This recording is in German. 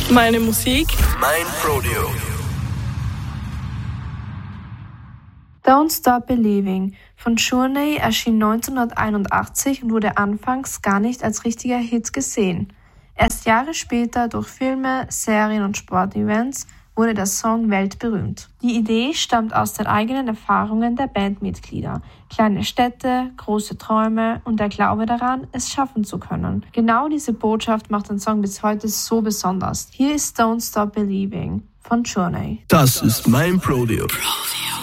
Meine Musik. Mein Rodeo. Don't Stop Believing von Journey erschien 1981 und wurde anfangs gar nicht als richtiger Hit gesehen. Erst Jahre später durch Filme, Serien und Sportevents wurde der Song weltberühmt. Die Idee stammt aus den eigenen Erfahrungen der Bandmitglieder. Kleine Städte, große Träume und der Glaube daran, es schaffen zu können. Genau diese Botschaft macht den Song bis heute so besonders. Hier ist Don't Stop Believing von Journey. Das ist mein Rodeo.